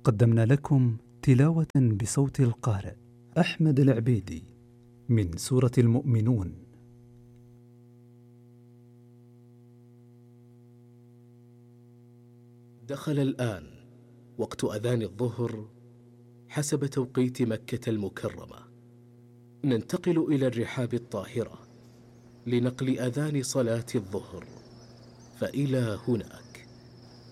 قدمنا لكم تلاوة بصوت القارئ أحمد العبيدي من سورة المؤمنون. دخل الآن وقت أذان الظهر حسب توقيت مكة المكرمة. ننتقل إلى الرحاب الطاهرة لنقل أذان صلاة الظهر، فإلى هناك.